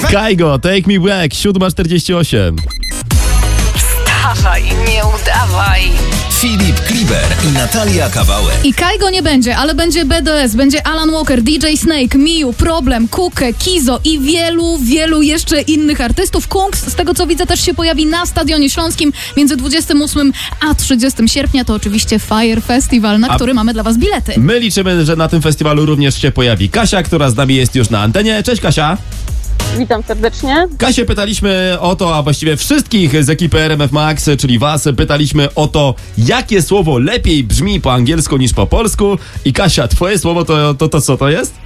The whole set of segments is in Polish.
Kygo, Take Me Back, 7:48. Wstawaj, nie udawaj. Filip Kliber i Natalia Kawałek. I Kygo nie będzie, ale będzie BDS, będzie Alan Walker, DJ Snake, Miu, Problem, Kukę, Kizo i wielu jeszcze innych artystów. Kungs, z tego co widzę, też się pojawi na Stadionie Śląskim między 28 a 30 sierpnia. To oczywiście Fire Festival, na który mamy dla was bilety. My liczymy, że na tym festiwalu również się pojawi Kasia, która z nami jest już na antenie. Cześć Kasia! Witam serdecznie. Kasię pytaliśmy o to, a właściwie wszystkich z ekipy RMF Max, czyli was, pytaliśmy o to, jakie słowo lepiej brzmi po angielsku niż po polsku. I Kasia, twoje słowo to co to jest?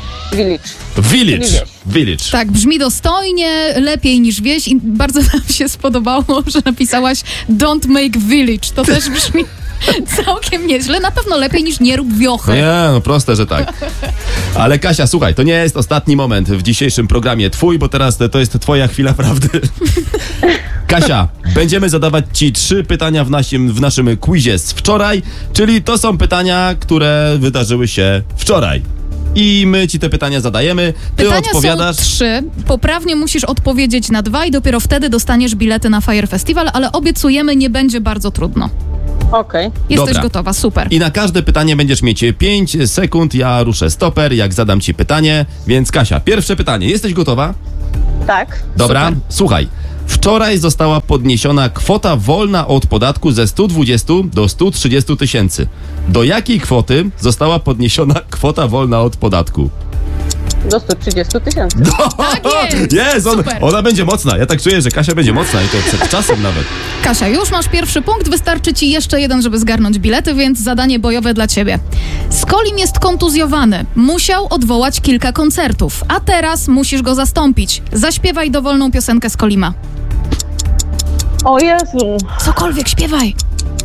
Village. Tak, brzmi dostojnie, lepiej niż wieś i bardzo nam się spodobało, że napisałaś Don't make village. To też brzmi całkiem nieźle, na pewno lepiej niż nie rób wiochy. No proste, że tak. Ale Kasia, słuchaj, to nie jest ostatni moment w dzisiejszym programie twój, bo teraz to jest twoja chwila prawdy. Kasia, będziemy zadawać ci 3 pytania w naszym quizie z wczoraj, czyli to są pytania, które wydarzyły się wczoraj. I my ci te pytania zadajemy, ty pytania odpowiadasz. Są 3, poprawnie musisz odpowiedzieć na 2 i dopiero wtedy dostaniesz bilety na Fire Festival, ale obiecujemy, nie będzie bardzo trudno. Okej. Jesteś Dobra. gotowa, super. I na każde pytanie będziesz mieć 5 sekund, ja ruszę stoper, jak zadam ci pytanie. Więc Kasia, pierwsze pytanie, jesteś gotowa? Tak. Dobra, Super. Słuchaj. Wczoraj została podniesiona kwota wolna od podatku ze 120 do 130 tysięcy. Do jakiej kwoty została podniesiona kwota wolna od podatku? Do 130 tysięcy. Tak jest! Jest, Super. ona będzie mocna. Ja tak czuję, że Kasia będzie mocna i to przed czasem nawet. Kasia, już masz pierwszy punkt, wystarczy ci jeszcze jeden, żeby zgarnąć bilety, więc zadanie bojowe dla ciebie. Skolim jest kontuzjowany, musiał odwołać kilka koncertów, a teraz musisz go zastąpić. Zaśpiewaj dowolną piosenkę Skolima. O Jezu. Cokolwiek, śpiewaj.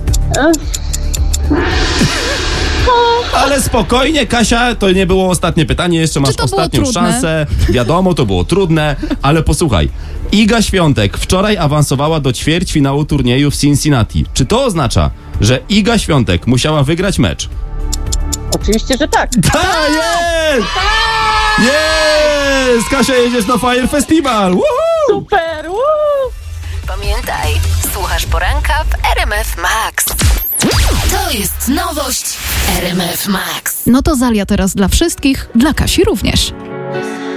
Ale spokojnie, Kasia, to nie było ostatnie pytanie, jeszcze masz to było ostatnią trudne? szansę. Wiadomo, to było trudne, ale posłuchaj. Iga Świątek wczoraj awansowała do ćwierćfinału turnieju w Cincinnati. Czy to oznacza, że Iga Świątek musiała wygrać mecz? Oczywiście, że tak. Tak, jest! Jest! Kasia, jedziesz na Fire Festival! Woohoo! Super. Pamiętaj, słuchasz poranka w RMF Max. To jest nowość w RMF Max. No to Zalia teraz dla wszystkich, dla Kasi również.